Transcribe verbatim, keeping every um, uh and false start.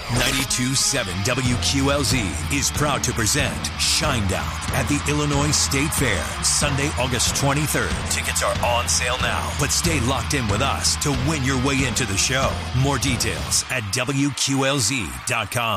ninety-two point seven W Q L Z is proud to present Shinedown at the Illinois State Fair, Sunday, August twenty-third. Tickets are on sale now, but stay locked in with us to win your way into the show. More details at W Q L Z dot com.